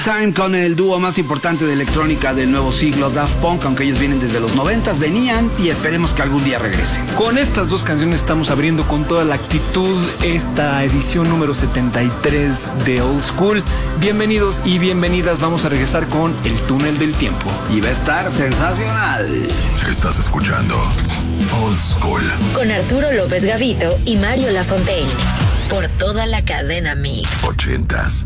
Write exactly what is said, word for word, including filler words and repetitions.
Time con el dúo más importante de electrónica del nuevo siglo, Daft Punk, aunque ellos vienen desde los noventas, venían y esperemos que algún día regresen. Con estas dos canciones estamos abriendo con toda la actitud esta edición número setenta y tres de Old School. Bienvenidos y bienvenidas, vamos a regresar con El Túnel del Tiempo. Y va a estar sensacional. Estás escuchando Old School con Arturo López Gavito y Mario Lafontaine por toda la cadena Mix. Ochentas.